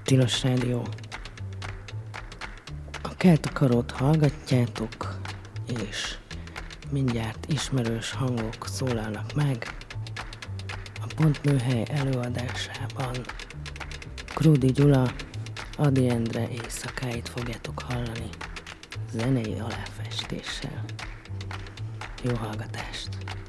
Tilos Rádió. A Keltakarót hallgatjátok, és mindjárt ismerős hangok szólalnak meg a Pontműhely előadásában. Krúdi Gyula, Ady Endre éjszakáit fogjátok hallani zenei aláfestéssel. Jó hallgatást!